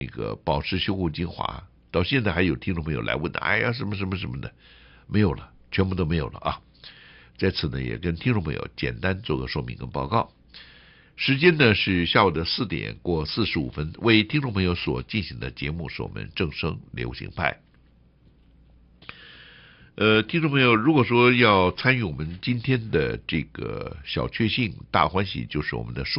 那个保湿修护精华，到现在还有听众朋友来问，哎呀什么什么什么的，没有了，全部都没有了啊。在此呢，也跟听众朋友简单做个说明跟报告。时间呢是下午的4点过45分，为听众朋友所进行的节目是我们正声流行派。听众朋友，如果说要参与我们今天的这个小确幸大欢喜，就是我们的